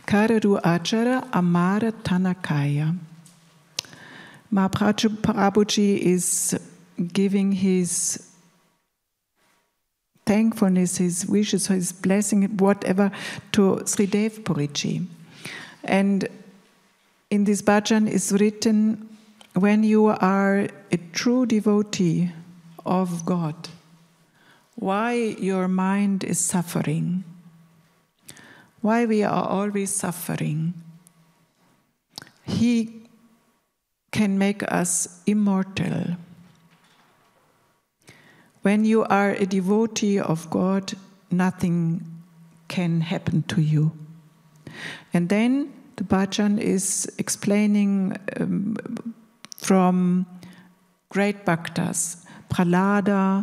Kararu Achara Amara Tanakaya. Mahaprabhuji is giving his thankfulness, his wishes, his blessing, whatever, to Sridev Puriji. And in this bhajan is written, when you are a true devotee of God, why your mind is suffering, why we are always suffering. He can make us immortal. When you are a devotee of God, nothing can happen to you. And then the bhajan is explaining from great bhaktas, Prahlada,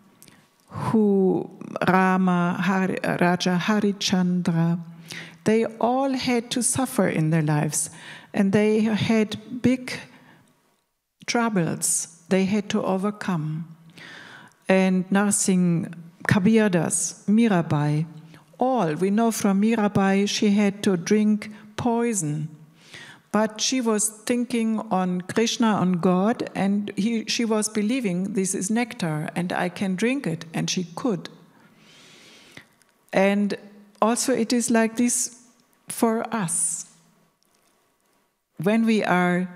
Rama, Raja Harichandra, they all had to suffer in their lives, and they had big troubles they had to overcome. And Narsingh, Kabirdas, Mirabai, all, we know from Mirabai, she had to drink poison. But she was thinking on Krishna, on God, and she was believing this is nectar and I can drink it, and she could. And also it is like this for us. When we are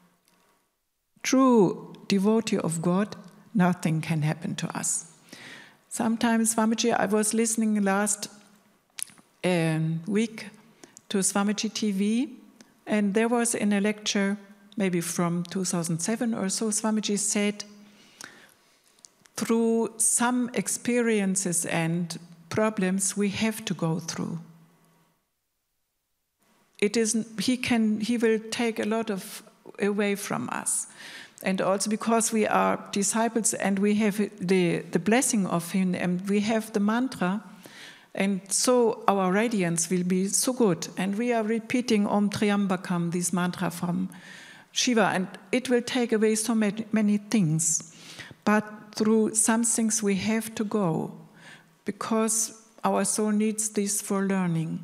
true devotee of God, nothing can happen to us. Sometimes, Swamiji, I was listening last week to Swamiji TV, and there was in a lecture, maybe from 2007 or so, Swamiji said, through some experiences and problems we have to go through. It is, he will take a lot of away from us. And also because we are disciples and we have the blessing of him and we have the mantra, and so our radiance will be so good. And we are repeating Om Triambakam, this mantra from Shiva, and it will take away so many things. But through some things we have to go, because our soul needs this for learning.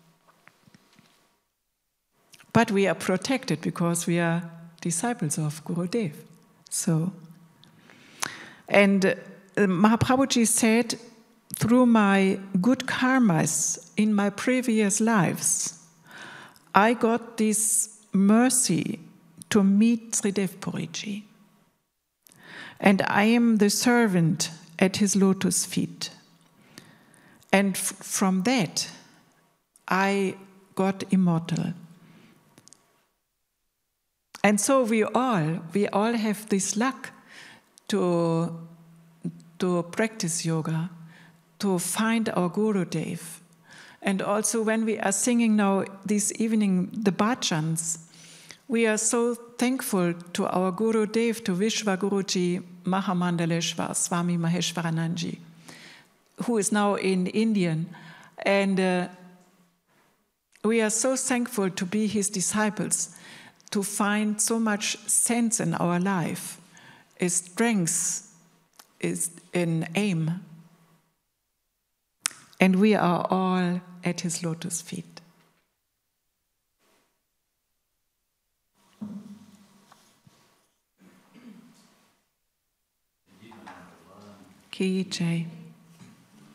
But we are protected because we are disciples of Gurudev. So, and Mahaprabhuji said, through my good karmas in my previous lives, I got this mercy to meet Sridev Puriji. And I am the servant at his lotus feet. And from that, I got immortal. And so we all have this luck to practice yoga, to find our Gurudev. And also when we are singing now this evening the bhajans, we are so thankful to our Gurudev, to Vishwa Guruji Mahamandaleshwar Swami Maheshwaranandji, who is now in India. And we are so thankful to be his disciples, to find so much sense in our life, a strength, is an aim. And we are all at his lotus feet. Ki Jai.